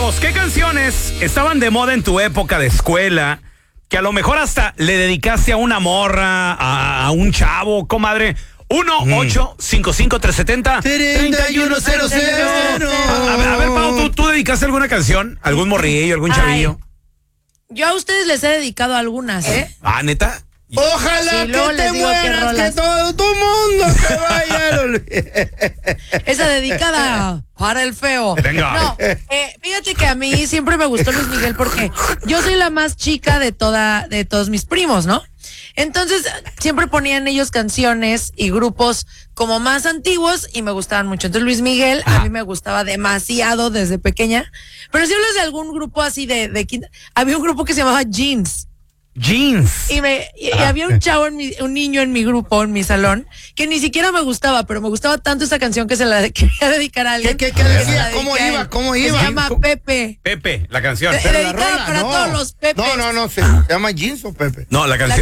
Cuéntanos, ¿qué canciones estaban de moda en tu época de escuela? Que a lo mejor hasta le dedicaste a una morra, a un chavo, comadre. 1-855-370-3100. A ver, Pau, ¿tú dedicaste alguna canción? ¿Algún morrillo, algún chavillo? Yo a ustedes les he dedicado algunas, ¿eh? Ah, ¿neta? Ojalá Sí, luego que te les digo qué mueras, que rolas. todo tu mundo se vaya. Esa dedicada para el feo. Venga. No, fíjate que a mí siempre me gustó Luis Miguel porque yo soy la más chica de todos mis primos, ¿no? Entonces siempre ponían ellos canciones y grupos como más antiguos y me gustaban mucho. Entonces Luis Miguel a mí me gustaba demasiado desde pequeña. Pero si hablas de algún grupo así había un grupo que se llamaba Jeans. Jeans. Y había un chavo, un niño en mi grupo, en mi salón, que ni siquiera me gustaba, pero me gustaba tanto esa canción que se la quería dedicar a alguien. ¿Qué decía? ¿Cómo iba? Se llama Pepe. Pepe, la canción. Pero la Dedicada rola, para no. todos los Pepes. No, se llama Jeans o Pepe. No, la canción.